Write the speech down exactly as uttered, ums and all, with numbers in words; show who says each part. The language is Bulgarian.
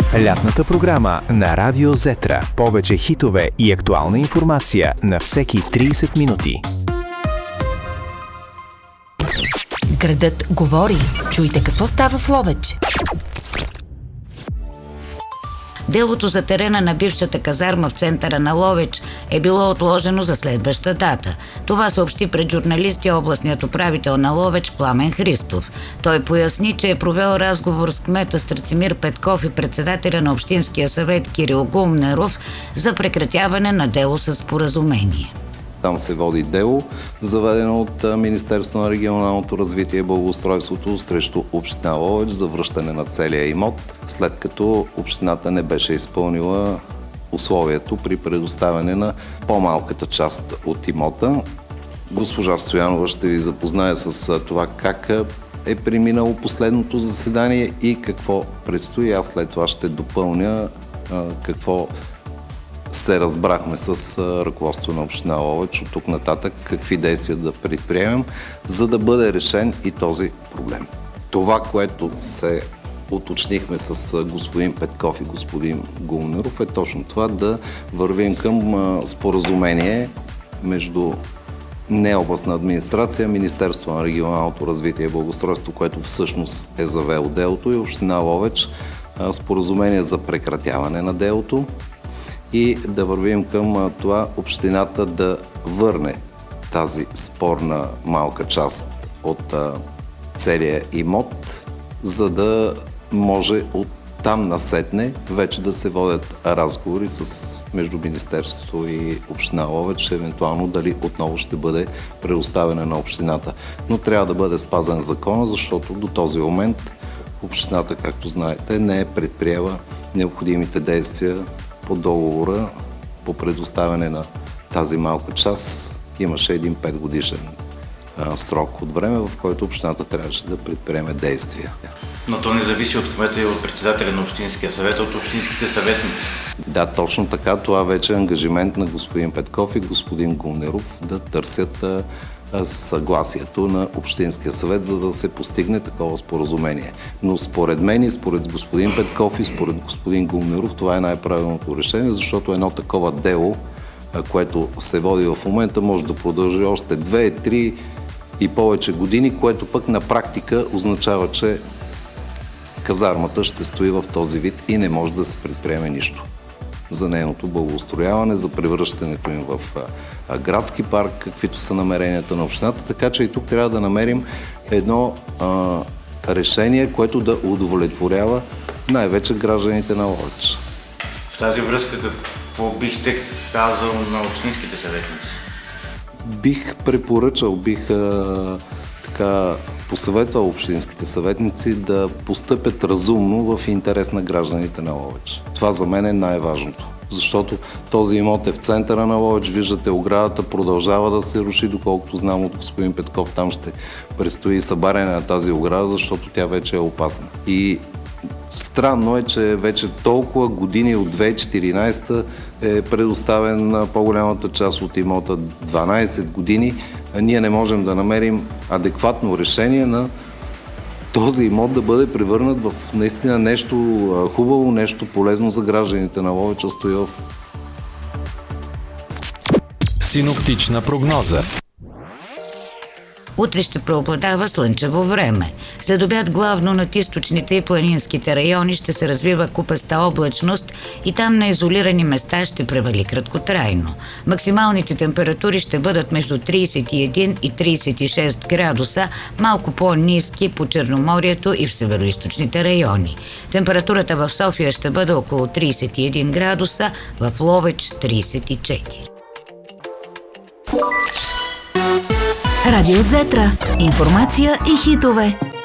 Speaker 1: Лятната програма на Радио Зетра. Повече хитове и актуална информация на всеки трийсет минути.
Speaker 2: Градът говори. Чуйте какво става в Ловеч.
Speaker 3: Делото за терена на бившата казарма в центъра на Ловеч е било отложено за следваща дата. Това съобщи пред журналисти областният управител на Ловеч Пламен Христов. Той поясни, че е провел разговор с кмета Страцимир Петков и председателя на Общинския съвет Кирил Гумнеров за прекратяване на дело със споразумение.
Speaker 4: Там се води дело, заведено от Министерството на регионалното развитие и благоустройството срещу община Ловеч за връщане на целия имот, след като общината не беше изпълнила условието при предоставяне на по-малката част от имота. Госпожа Стоянова ще ви запознае с това как е преминало последното заседание и какво предстои. Аз след това ще допълня какво се разбрахме с ръководството на община Ловеч от тук нататък, какви действия да предприемем, за да бъде решен и този проблем. Това, което се уточнихме с господин Петков и господин Гумнеров, е точно това, да вървим към споразумение между не областна администрация, Министерство на регионалното развитие и благоустройство, което всъщност е завело делото, и община Ловеч, споразумение за прекратяване на делото, и да вървим към това общината да върне тази спорна малка част от целия имот, за да може от там насетне вече да се водят разговори с между Министерството и община Ловеч, евентуално дали отново ще бъде предоставена на общината. Но трябва да бъде спазен закона, защото до този момент общината, както знаете, не е предприела необходимите действия по договора по предоставяне на тази малка част. Имаше един петгодишен а, срок от време, в който общината трябваше да предприеме действия.
Speaker 5: Но то не зависи от кмета и от председателя на Общинския съвет, от общинските съветници.
Speaker 4: Да, точно така. Това вече е ангажимент на господин Петков и господин Гумнеров да търсят а, а, съгласието на Общинския съвет, за да се постигне такова споразумение. Но според мен и според господин Петков и според господин Гумнеров това е най-правилното решение, защото едно такова дело, а, което се води в момента, може да продължи още две, три и повече години, което пък на практика означава, че казармата ще стои в този вид и не може да се предприеме нищо за нейното благоустрояване, за превръщането им в а, градски парк, каквито са намеренията на общината. Така че и тук трябва да намерим едно а, решение, което да удовлетворява най-вече гражданите на Ловеч.
Speaker 5: В тази връзка какво бихте казал на общинските съветници?
Speaker 4: Бих препоръчал, бих а, така посъветвал общинските съветници да постъпят разумно в интерес на гражданите на Ловеч. Това за мен е най-важното, защото този имот е в центъра на Ловеч, виждате оградата продължава да се руши, доколкото знам от господин Петков, там ще предстои събаряне на тази ограда, защото тя вече е опасна. И странно е, че вече толкова години от две хиляди и четиринадесета е предоставен на по-голямата част от имота, дванадесет години, ние не можем да намерим адекватно решение на този имот да бъде превърнат в наистина нещо хубаво, нещо полезно за гражданите на Ловеч, а стои в...
Speaker 1: Синоптична прогноза.
Speaker 3: Утре ще преобладава слънчево време. След обяд главно над източните и планинските райони ще се развива купеста облачност и там на изолирани места ще превали краткотрайно. Максималните температури ще бъдат между тридесет и един и тридесет и шест градуса, малко по-ниски по Черноморието и в североизточните райони. Температурата в София ще бъде около тридесет и един градуса, в Ловеч тридесет и четири.
Speaker 2: Радио Зетра. Информация и хитове.